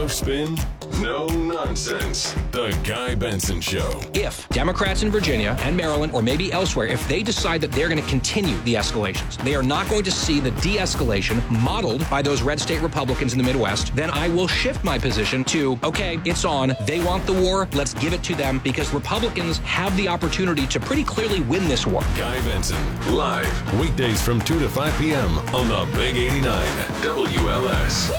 No spin, no nonsense. The Guy Benson Show. If Democrats in Virginia and Maryland, or maybe elsewhere, if they decide that they're going to continue the escalations, they are not going to see the de-escalation modeled by those red state Republicans in the Midwest, then I will shift my position to, okay, it's on. They want the war. Let's give it to them, because Republicans have the opportunity to pretty clearly win this war. Guy Benson, live, weekdays from 2 to 5 p.m. on the Big 89 WLS.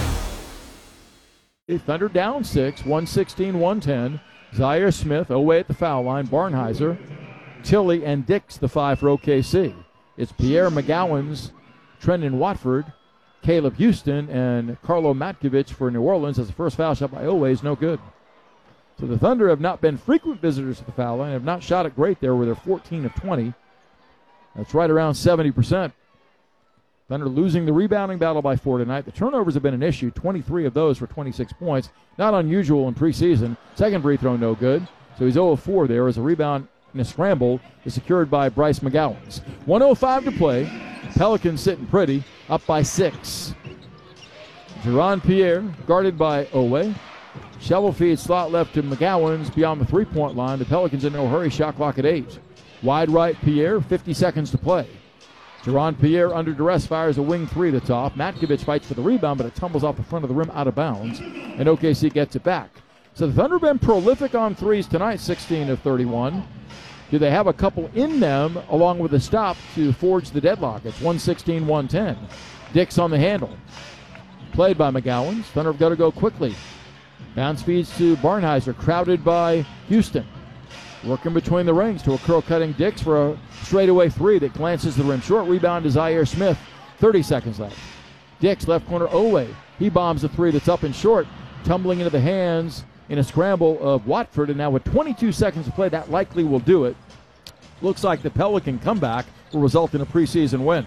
Thunder down 6, 116-110. Zaire Smith away at the foul line. Barnheiser, Tilley, and Dix, the 5 for OKC. It's Pierre McGowan's, Trendon Watford, Caleb Houston, and Carlo Matkovich for New Orleans as the first foul shot by Oweh, no good. So the Thunder have not been frequent visitors to the foul line, have not shot it great there, where they're 14 of 20. That's right around 70%. Thunder losing the rebounding battle by 4 tonight. The turnovers have been an issue, 23 of those for 26 points. Not unusual in preseason. Second free throw, no good. So he's 0 of 4 there as a rebound in a scramble is secured by Bryce McGowens. 1:05 to play. Pelicans sitting pretty, up by 6. Jerron Pierre guarded by Oweh. Shovel feed slot left to McGowens beyond the three-point line. The Pelicans in no hurry, shot clock at 8. Wide right Pierre, 50 seconds to play. Jerron Pierre under duress fires a wing 3 to top. Matkovich fights for the rebound, but it tumbles off the front of the rim out of bounds, and OKC gets it back. So the Thunder have been prolific on threes tonight, 16 of 31. Do they have a couple in them along with a stop to forge the deadlock? It's 116-110. Dix on the handle. Played by McGowens. Thunder have got to go quickly. Bounce feeds to Barnheiser, crowded by Houston. Working between the rings to a curl-cutting Dix for a straightaway 3 that glances the rim short. Rebound to Zaire Smith. 30 seconds left. Dix, left corner, Oweh. He bombs the 3 that's up and short, tumbling into the hands in a scramble of Watford. And now with 22 seconds to play, that likely will do it. Looks like the Pelican comeback will result in a preseason win.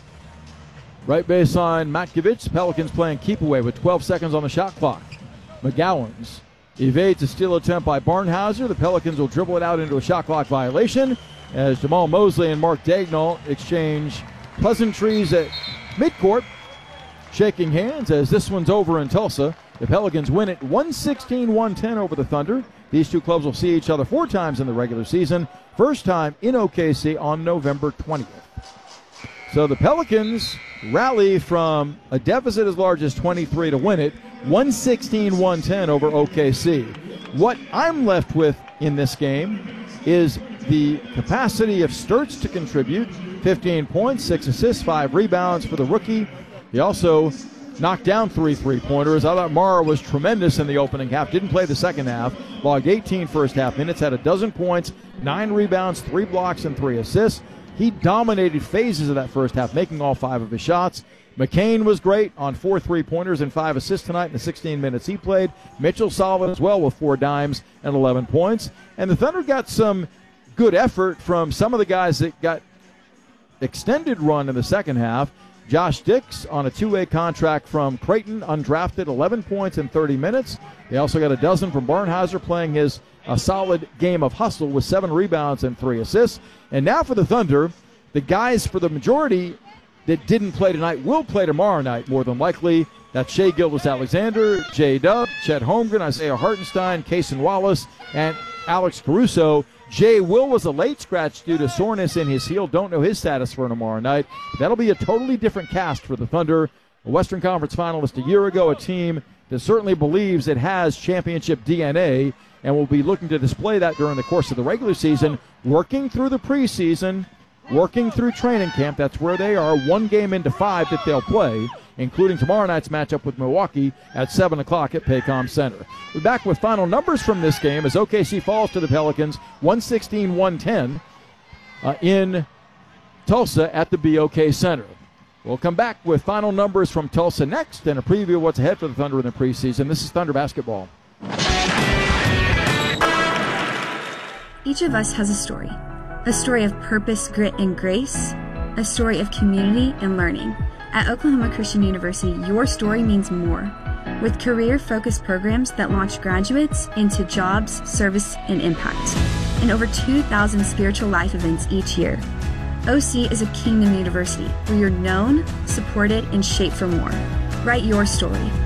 Right baseline, Matkovich. Pelicans playing keep away with 12 seconds on the shot clock. McGowens evades a steal attempt by Barnheiser. The Pelicans will dribble it out into a shot clock violation as Jamal Mosley and Mark Daigneault exchange pleasantries at midcourt, shaking hands as this one's over in Tulsa. The Pelicans win it 116-110 over the Thunder. These two clubs will see each other 4 times in the regular season. First time in OKC on November 20th. So the Pelicans rally from a deficit as large as 23 to win it, 116-110 over OKC. What I'm left with in this game is the capacity of Sturtz to contribute. 15 points, 6 assists, 5 rebounds for the rookie. He also knocked down 3 three-pointers. I thought Mara was tremendous in the opening half. Didn't play the second half. Logged 18 first half minutes, had 12 points, 9 rebounds, 3 blocks, and 3 assists. He dominated phases of that first half, making all 5 of his shots. McCain was great on 4 three-pointers and 5 assists tonight in the 16 minutes he played. Mitchell solid as well with 4 dimes and 11 points. And the Thunder got some good effort from some of the guys that got extended run in the second half. Josh Dix on a 2-way contract from Creighton, undrafted, 11 points in 30 minutes. They also got 12 from Barnheiser, playing his solid game of hustle with 7 rebounds and 3 assists. And now for the Thunder, the guys for the majority that didn't play tonight will play tomorrow night, more than likely. That's Shai Gilgeous-Alexander, J-Dub, Chet Holmgren, Isaiah Hartenstein, Cason Wallace, and Alex Caruso. Jay Will was a late scratch due to soreness in his heel. Don't know his status for tomorrow night. That'll be a totally different cast for the Thunder. A Western Conference finalist a year ago, a team that certainly believes it has championship DNA and will be looking to display that during the course of the regular season, working through the preseason, working through training camp. That's where they are, 1 game into 5 that they'll play, including tomorrow night's matchup with Milwaukee at 7 o'clock at Paycom Center. We're back with final numbers from this game as OKC falls to the Pelicans 116-110 in Tulsa at the BOK Center. We'll come back with final numbers from Tulsa next and a preview of what's ahead for the Thunder in the preseason. This is Thunder Basketball. Each of us has a story of purpose, grit, and grace, a story of community and learning. At Oklahoma Christian University, your story means more. With career-focused programs that launch graduates into jobs, service, and impact, and over 2,000 spiritual life events each year. OC is a Kingdom University where you're known, supported, and shaped for more. Write your story.